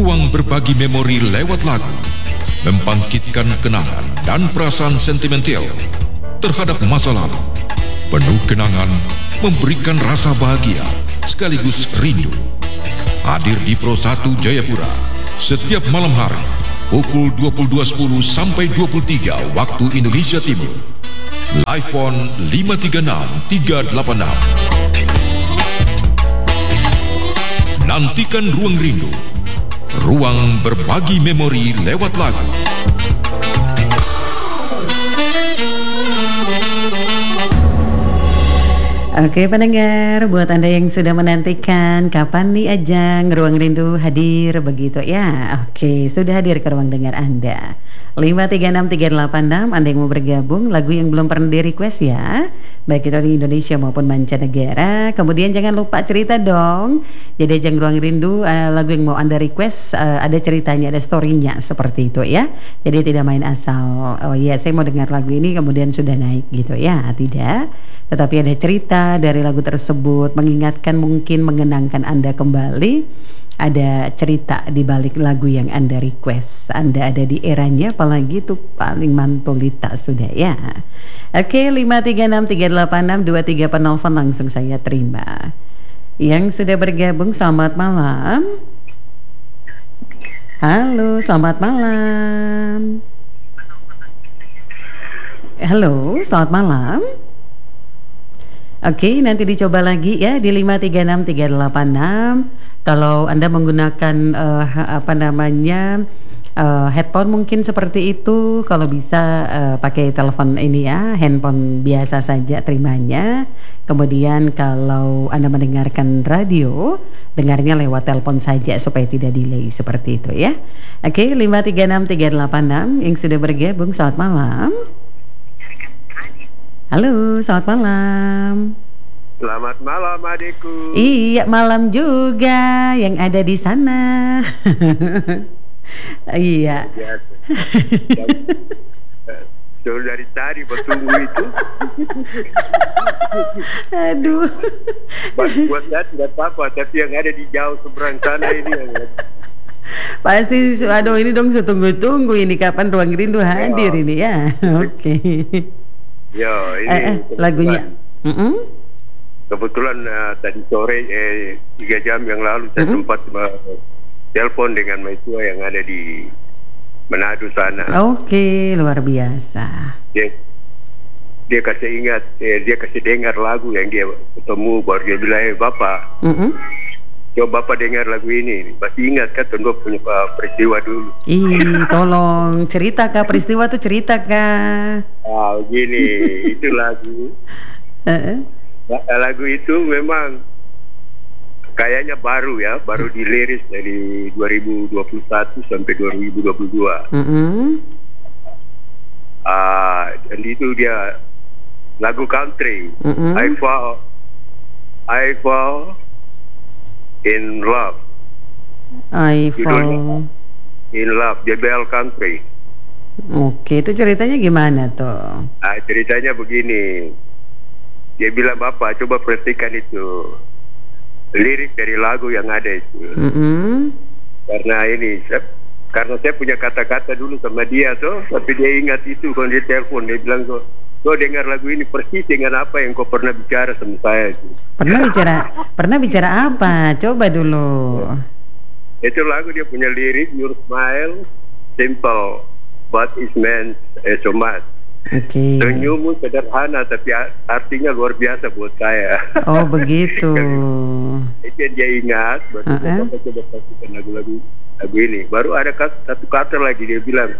Ruang berbagi memori lewat lagu, membangkitkan kenangan dan perasaan sentimental terhadap masa lalu. Penuh kenangan, memberikan rasa bahagia sekaligus rindu. Hadir di Pro 1 Jayapura setiap malam hari pukul 22.10 sampai 23 waktu Indonesia Timur. Live phone 536 386. Nantikan Ruang Rindu, ruang berbagi memori lewat lagu. Oke pendengar, buat Anda yang sudah menantikan kapan nih ajang Ruang Rindu hadir begitu ya. Oke, sudah hadir ke ruang dengar Anda. 5363886, Anda yang mau bergabung, lagu yang belum pernah di request ya, baik itu di Indonesia maupun mancanegara. Kemudian jangan lupa cerita dong. Jadi ajang Ruang Rindu, lagu yang mau Anda request ada ceritanya, ada storynya seperti itu ya. Jadi tidak main asal, oh iya saya mau dengar lagu ini kemudian sudah naik gitu ya, tidak. Tetapi ada cerita dari lagu tersebut, mengingatkan, mungkin mengenangkan Anda kembali. Ada cerita di balik lagu yang Anda request. Anda ada di eranya, apalagi itu paling mantulita sudah ya. Oke, 5363862 penelpon langsung saya terima. Yang sudah bergabung, selamat malam. Halo, selamat malam. Halo, selamat malam. Oke, nanti dicoba lagi ya di 5363886. Kalau Anda menggunakan headphone mungkin seperti itu. Kalau bisa pakai telepon ini ya, handphone biasa saja terimanya. Kemudian kalau Anda mendengarkan radio, dengarnya lewat telepon saja supaya tidak delay seperti itu ya. Oke, 5363886 yang sudah bergabung, selamat malam. Halo, selamat malam. Selamat malam adikku. Iya, malam juga yang ada di sana. Iya. Sudah dari tadi bertunggu itu. Aduh. Buat saya tidak apa-apa, tapi yang ada di jauh seberang sana ini yang... Pasti, aduh ini dong setunggu-tunggu ini kapan Ruang Rindu hadir ini ya. Oke. Yo, ini lagunya. Kebetulan tadi sore 3 jam yang lalu saya sempat telepon dengan mahasiswa yang ada di Manado sana. Oke, luar biasa. Dia kasih ingat, dia kasih dengar lagu yang dia ketemu, baru dia bilang, Bapak, coba Bapak dengar lagu ini. Masih ingat kan tunggu punya peristiwa dulu. Tolong cerita kah peristiwa tuh, cerita kah? Begini, itu lagu. Lagu itu memang kayaknya baru ya, baru diliris dari 2021 sampai 2022. Dan itu dia lagu country. I fall in love. I fall in love, JBL Country. Oke, itu ceritanya gimana tuh? Ceritanya begini. Dia bilang, Bapak coba perhatikan itu lirik dari lagu yang ada itu. Karena saya punya kata-kata dulu sama dia tuh, tapi dia ingat itu kalau dia telepon, dia bilang kau dengar lagu ini persis dengan apa yang kau pernah bicara sama saya itu. Pernah bicara apa? Coba dulu. Itu lagu dia punya lirik, Your smile simple but it means so much. Senyummu sederhana tapi artinya luar biasa buat saya. Oh begitu. Itu yang dia ingat. Baru coba pastikan lagu ini. Baru ada satu kata lagi dia bilang,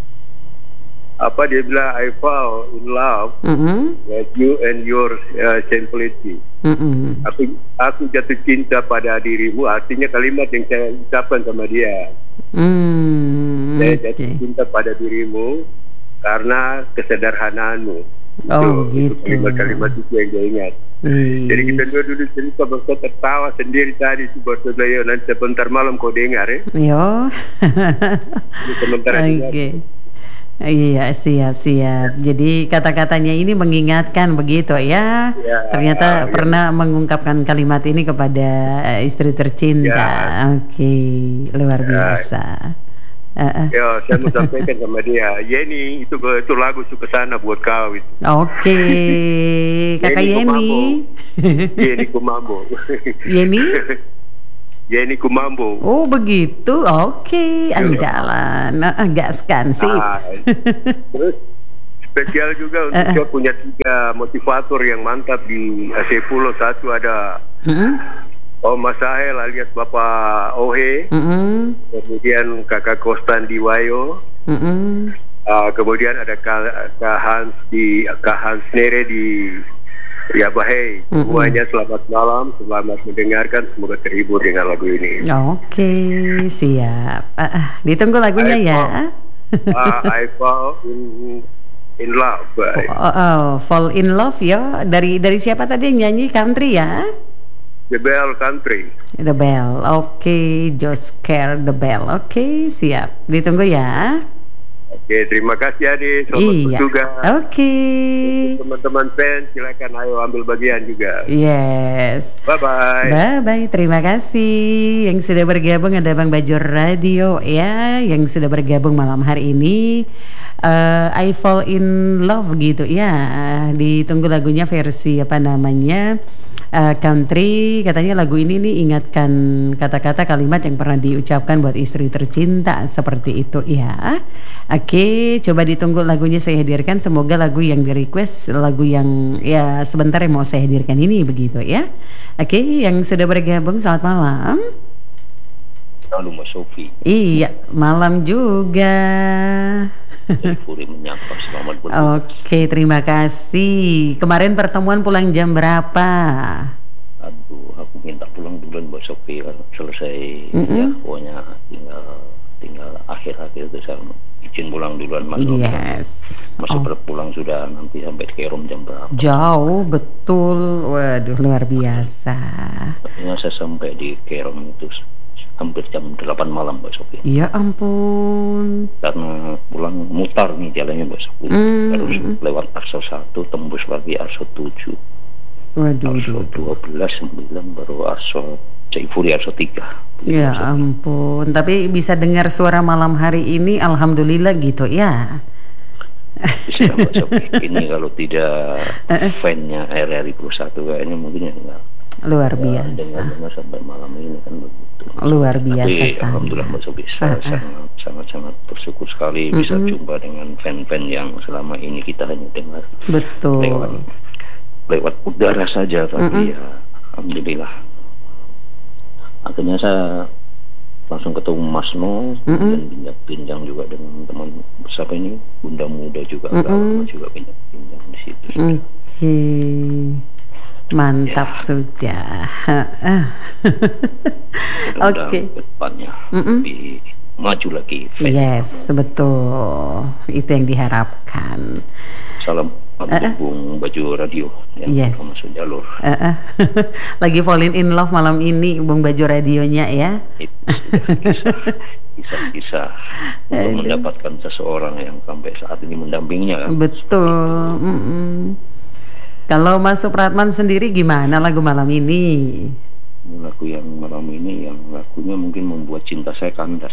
dia bilang I fall in love with you and your simplicity. Aku jatuh cinta pada dirimu. Artinya kalimat yang saya ucapkan sama dia. Saya jatuh cinta pada dirimu karena kesederhanaanmu. Itu kalimat-kalimat itu yang dia ingat. Jadi kita dulu cerita bangsa tertawa sendiri tadi itu bersedia nanti sebentar malam kau dengar ya. Yo. Sebentar dengar. Iya, siap. Jadi kata-katanya ini mengingatkan begitu ya. Ternyata pernah mengungkapkan kalimat ini kepada istri tercinta. Oke, luar biasa. Ya, saya mau sampaikan sama dia, Yeni, itu lagu suka sana buat kau itu. Oke, kakak Yeni. Yeni Kumambo. Yeni Kumambo. Oh begitu, oke, andalan, gaskan sih. Terus spesial juga untuk saya punya 3 motivator yang mantap di Aceh Pulau. Satu ada Mas Sahel alias Bapak Ohe, kemudian Kakak Kostan di Wayo, kemudian ada Kak Hans Nere di Bahai. Semuanya selamat malam, selamat mendengarkan, semoga terhibur dengan lagu ini. Oke, siap. Ditunggu lagunya ya. I fall in love. Fall in love ya. Dari siapa tadi yang nyanyi, country ya? The Bell Country. The Bell. Oke, Just Care The Bell. Oke, siap. Ditunggu ya. Oke, terima kasih Adi. Selamat juga. Oke. Teman-teman fans, silakan ayo ambil bagian juga. Yes. Bye-bye. Terima kasih yang sudah bergabung. Ada Bang Bajor Radio ya, yang sudah bergabung malam hari ini. I Fall in Love gitu ya. Ditunggu lagunya versi apa namanya? Country. Katanya lagu ini nih ingatkan kata-kata kalimat yang pernah diucapkan buat istri tercinta, seperti itu ya. Oke, coba ditunggu lagunya saya hadirkan. Semoga lagu yang di request, lagu yang ya sebentar yang mau saya hadirkan ini begitu ya. Oke, yang sudah bergabung selamat malam. Halo Mbak Sofi. Iya, malam juga. Oke, terima kasih. Kemarin pertemuan pulang jam berapa? Aduh, aku minta pulang duluan Mbak Sofi kan selesai ya, pokoknya tinggal akhir-akhir itu saya izin pulang duluan Mas. Yes. Masih berpulang sudah nanti sampai Kerom jam berapa? Jauh betul. Waduh, luar biasa. Artinya saya sampai di Kerom itu hampir jam 8 malam Mbak Sofi. Ya ampun. Karena pulang mutar nih jalannya Mbak Sofi. Harus lewat Arso 1 tembus lagi Arso 7. Waduh. Arso 12 9 baru Arso Caifuri Arso 3. Ya ampun. Tapi bisa dengar suara malam hari ini, alhamdulillah gitu ya. Bisa Mbak Sofi. Ini kalau tidak fan-nya RRI Plus 1 kayaknya mungkin ya enggak. Luar biasa. Dengar sampai malam ini kan begitu. Luar biasa. Tapi alhamdulillah Mbak Sofi, saya sangat bersyukur sekali bisa jumpa dengan fan-fan yang selama ini kita hanya dengar lewat udara saja, tapi ya alhamdulillah. Akhirnya saya langsung ketemu Mas No dan bincang juga dengan teman siapa ini Bunda Muda juga, agak lama juga bincang di situ. Mantap ya. Sudah. Oke. Depannya lebih maju lagi. Yes, betul. Itu yang diharapkan. Salam Bung Baju Radio yang masuk jalur. Lagi falling in love malam ini Bung Baju Radionya ya. Kisah-kisah untuk mendapatkan seseorang yang sampai saat ini mendampinginya kan. Betul. Kalau Mas Supratman sendiri gimana lagu malam ini? Lagu yang malam ini yang lagunya mungkin membuat cinta saya kandas.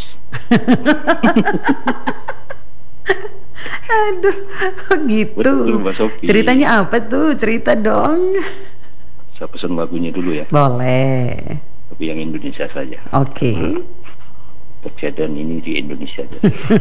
Aduh, gitu. Betul, Mbak Sofi. Ceritanya apa tuh? Cerita dong. Saya pesan lagunya dulu ya. Boleh. Tapi yang Indonesia saja. Oke. Kejadian ini di Indonesia aja.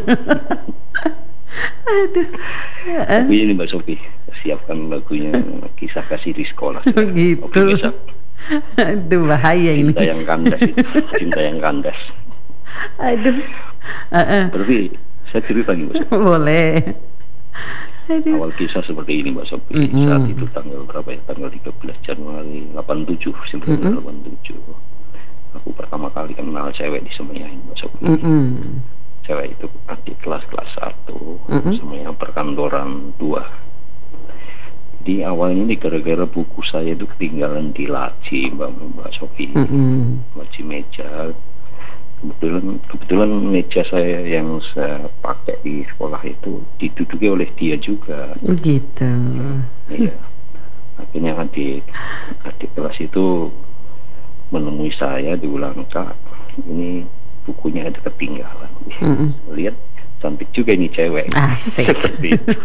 Aduh. Tapi ini Mbak Sofi, siapkan lagunya Kisah Kasih di Sekolah. Gitu. Aduh, bahaya ini. Cinta yang kandas itu. Cinta yang kandas. Aduh. Berarti saya cerita nih Mbak Sofi. Boleh. Aduh. Awal kisah seperti ini Mbak Sofi. Saat itu tanggal berapa ya? Tanggal 13 Januari 87, 1987. Aku pertama kali kenal cewek di Semeyahin Mbak Sofi. Cewek itu adik kelas 1 sama yang perkantoran 2. Di awalnya ini gara-gara buku saya itu ketinggalan di laci Mbak Sofi. Laci meja. kebetulan meja saya yang saya pakai di sekolah itu diduduki oleh dia juga. Gitu. Iya. Akhirnya adik kelas itu menemui saya, diulang, Kak, ini bukunya ada ketinggalan. Lihat, cantik juga ini cewek. Asik. Seperti itu.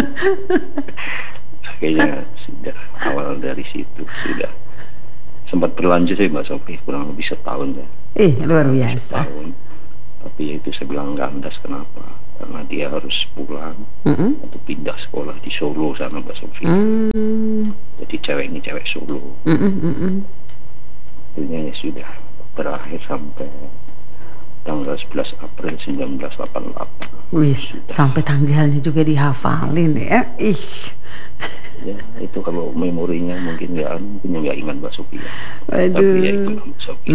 Kayaknya sudah awal dari situ sudah sempat berlanjut sih Mbak Sofi, kurang lebih setahun ya. Luar biasa. Setahun. Tapi itu saya bilang gandas, kenapa? Karena dia harus pulang atau pindah sekolah di Solo sana Mbak Sofi. Jadi cewek ini cewek Solo. Akhirnya ya sudah berakhir sampai tanggal 11 April 1988. Wis, sampai tanggalnya juga dihafalin ya. Ya itu kalau memorinya mungkin nggak ingat Mbak Sofi ya. Aduh. Tapi ya itu Mbak Sofi.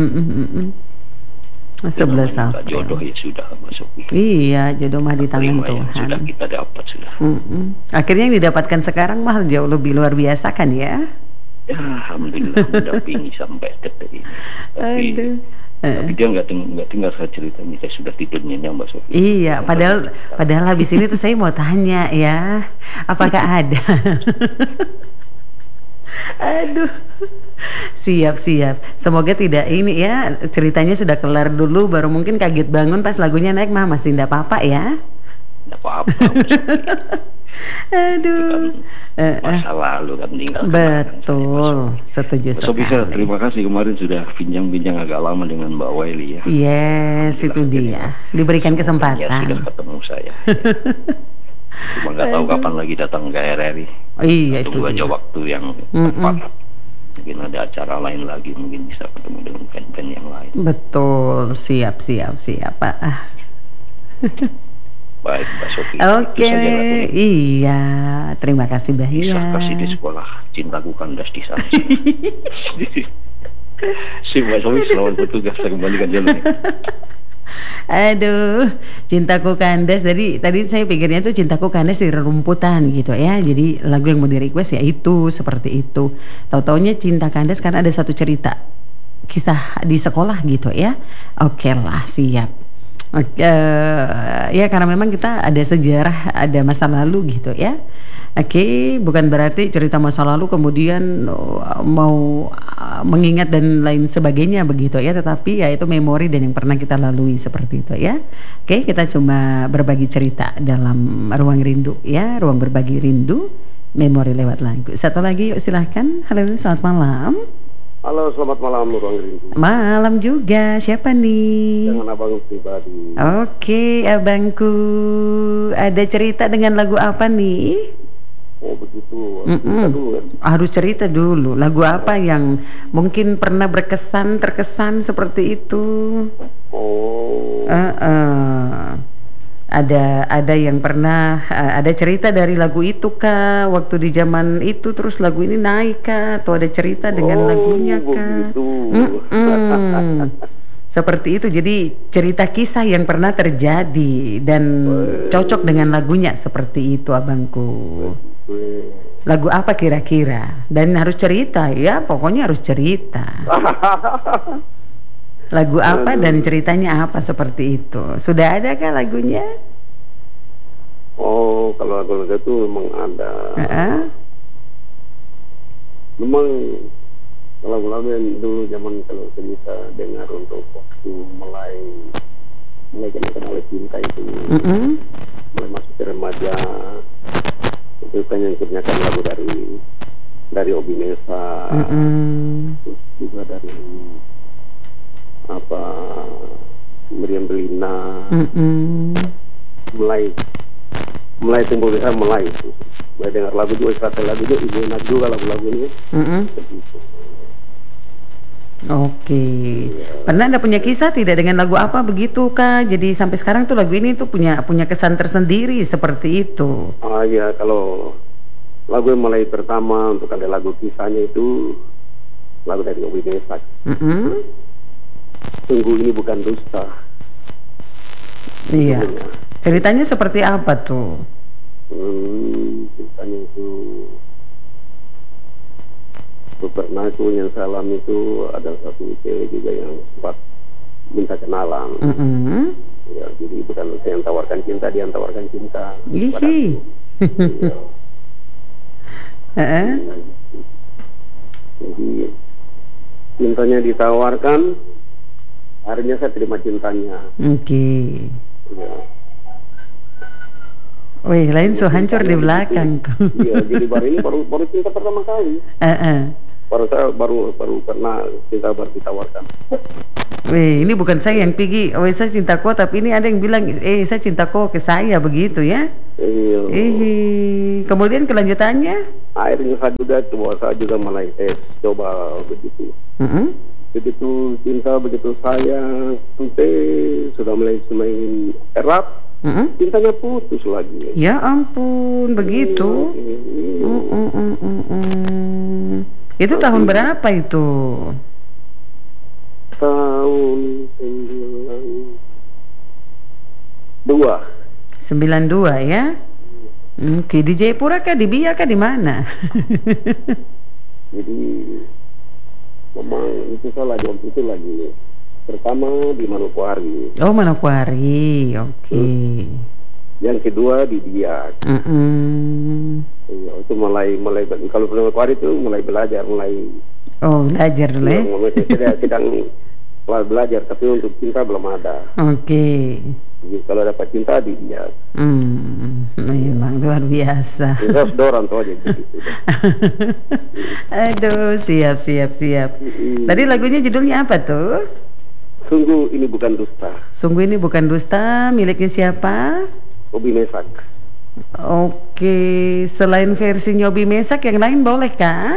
11 April. Jodoh ya sudah Mbak Sofi. Iya, jodoh mah di tangan Tuhan. Sudah kita dapat sudah. Akhirnya yang didapatkan sekarang mah jauh lebih luar biasa kan ya? Ya alhamdulillah mendampingi sampai detik ini. Tapi dia nggak tinggal saya ceritanya, saya sudah tidur nyenyak Mbak Sofi. Iya, padahal habis ini tuh saya mau tanya ya, apakah ada? Aduh, siap. Semoga tidak ini ya, ceritanya sudah kelar dulu, baru mungkin kaget bangun pas lagunya naik, mah masih tidak apa-apa ya? Tidak apa-apa. Aduh, masa lalu kan tinggal. Betul, setuju sekali. Sofi, terima kasih kemarin sudah bincang-bincang agak lama dengan Mbak Waili ya. Yes, itu dia. Diberikan kesempatan. Sudah ketemu saya. Cuma nggak tahu kapan lagi datang ke RRI. Iya, tunggu aja waktu yang tepat. Mungkin ada acara lain lagi, mungkin bisa ketemu dengan band-band yang lain. Betul, siap Pak. Baik Mbak Sofi. Oke, iya, terima kasih banyak. Bisa kasih di sekolah, cintaku kandas di sana. Si Mbak Sofi, selamat bertugas, saya kembalikan jalan. Aduh, cintaku kandas. Tadi saya pikirnya tuh cintaku kandas di rerumputan gitu ya. Jadi lagu yang mau di request ya itu seperti itu. Tahu-taunya cinta kandas karena ada satu cerita kisah di sekolah gitu ya. Oke lah, siap. Ya karena memang kita ada sejarah, ada masa lalu gitu ya. Oke, bukan berarti cerita masa lalu kemudian mau mengingat dan lain sebagainya begitu ya, tetapi ya itu memori dan yang pernah kita lalui seperti itu ya. Oke, kita cuma berbagi cerita dalam ruang rindu ya, ruang berbagi rindu, memori lewat lagu. Satu lagi yuk silahkan. Halo, selamat malam. Halo, selamat malam ruang rindu. Malam juga, siapa nih? Dengan abang pribadi. Oke, abangku, ada cerita dengan lagu apa nih? Oh begitu, cerita dulu kan? Harus cerita dulu. Lagu apa yang mungkin pernah terkesan seperti itu? Oh. Ada yang pernah ada cerita dari lagu itu kah? Waktu di zaman itu terus lagu ini naik kah? Atau ada cerita dengan lagunya kah? Seperti itu. Jadi cerita kisah yang pernah terjadi dan cocok dengan lagunya seperti itu abangku. Lagu apa kira-kira? Dan harus cerita ya, pokoknya harus cerita. Lagu apa dan ceritanya apa seperti itu? Sudah ada kah lagunya? Oh, kalau lagu itu memang ada. Memang lagu-lagu yang dulu zaman kalau kita dengar untuk waktu mulai kenal cinta itu, mulai masuk ke remaja. Itu kan yang kebanyakan lagu dari Obi Nesa, terus juga dari Meriam Belina, mulai timbul mulai dengar lagu juga, serata lagu juga, ibu enak juga lagu-lagu ini. Oke. Pernah Anda punya kisah tidak dengan lagu apa begitu kah? Jadi sampai sekarang tuh lagu ini tuh punya kesan tersendiri seperti itu. Iya, kalau lagu yang mulai pertama untuk ada lagu kisahnya itu lagu dari Obi Nesa. Sungguh ini bukan dusta. Iya. Ceritanya seperti apa tuh? Ceritanya itu pernah itu yang saya alami itu ada satu cewek juga yang sempat minta cinta kenalan. Ya, jadi bukan saya yang tawarkan cinta, dia yang tawarkan cinta. Jadi cintanya ditawarkan, akhirnya saya terima cintanya. Ya. Wih, lain so hancur di belakang tuh. Iya, jadi baru cinta pertama kali. Baru pernah cinta baru ditawarkan. Wih, ini bukan saya yang pergi, saya cinta kok, tapi ini ada yang bilang, saya cinta kok ke saya, begitu ya? Iya. Kemudian kelanjutannya? Akhirnya saya juga mulai coba begitu. Begitu cinta, begitu sayang, sudah mulai semakin erat. Cintanya putus lagi. Ya ampun, begitu. Itu tahun berapa itu? Tahun 92 ya? Oke, di Jayapura kah, di Biak kah, di mana? Jadi memang itu salah waktu itu lagi pertama di Manokwari. Oh, Manokwari, oke. Yang kedua di Biak. Ya, itu mulai kalau Manokwari itu mulai belajar. Belajar dulu ya? Sedang belajar, tapi untuk cinta belum ada. Jadi, kalau dapat cinta di Biak. Memang luar biasa. Dorang tuh aja gitu. Aduh, siap. Tadi lagunya judulnya apa tuh? Sungguh ini bukan dusta. Sungguh ini bukan dusta, miliknya siapa? Obi Mesak. Oke, selain versinya Obi Mesak, yang lain boleh kah?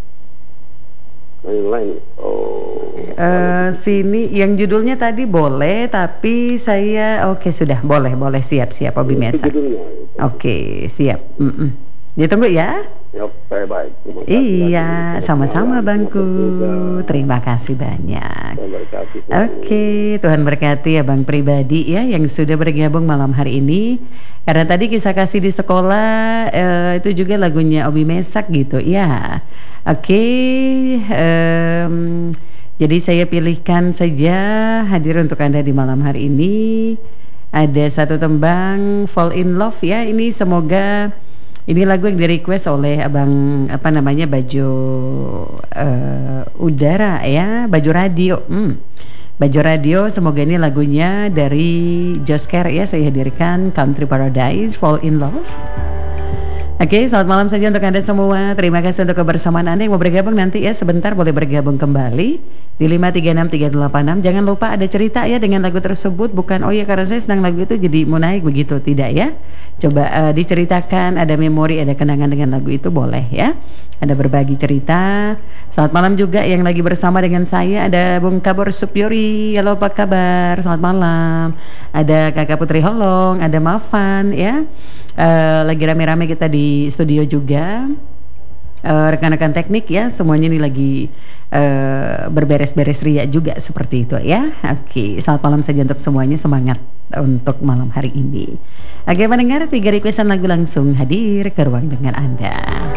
Yang lain, sini yang judulnya tadi boleh, tapi saya sudah boleh siap Obi Mesak. Oke, siap. Ditunggu ya. Baik. Iya, sama-sama Bangku. Terima kasih banyak. Oke, Tuhan berkati Abang pribadi ya yang sudah bergabung malam hari ini. Karena tadi kisah kasih di sekolah itu juga lagunya Obi Mesak gitu ya. Oke, jadi saya pilihkan saja hadir untuk Anda di malam hari ini. Ada satu tembang Fall in Love ya. Ini semoga ini lagu yang di-request oleh Abang Bajo Udara ya, Bajo Radio. Bajo Radio, semoga ini lagunya dari Josker ya, saya hadirkan Country Paradise Fall in Love. Oke, selamat malam saja untuk Anda semua. Terima kasih untuk kebersamaan Anda yang mau bergabung nanti ya, sebentar boleh bergabung kembali di 5363886. Jangan lupa ada cerita ya dengan lagu tersebut, bukan karena saya senang lagu itu jadi mau naik begitu, tidak ya. Coba diceritakan, ada memori, ada kenangan dengan lagu itu, boleh ya. Ada berbagi cerita. Selamat malam juga yang lagi bersama dengan saya, ada Bung Kabur Supyori. Halo, apa kabar? Selamat malam. Ada Kakak Putri Holong, ada Mafan ya. Lagi rame-rame kita di studio juga. Rekan-rekan teknik ya, semuanya ini lagi berberes-beres ria juga seperti itu ya. Oke, selamat malam saja untuk semuanya, semangat untuk malam hari ini. Oke, pendengar, 3 requestan lagu langsung hadir ke ruang dengar Anda.